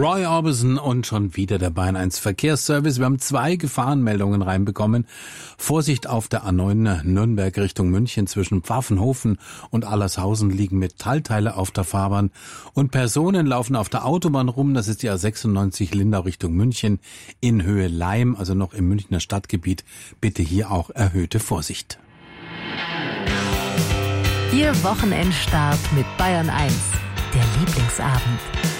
Roy Orbison und schon wieder der Bayern 1 Verkehrsservice. Wir haben 2 Gefahrenmeldungen reinbekommen. Vorsicht auf der A9 Nürnberg Richtung München. Zwischen Pfaffenhofen und Allershausen liegen Metallteile auf der Fahrbahn. Und Personen laufen auf der Autobahn rum. Das ist die A96 Lindau Richtung München in Höhe Leim, also noch im Münchner Stadtgebiet. Bitte hier auch erhöhte Vorsicht. Ihr Wochenendstart mit Bayern 1. Der Lieblingsabend.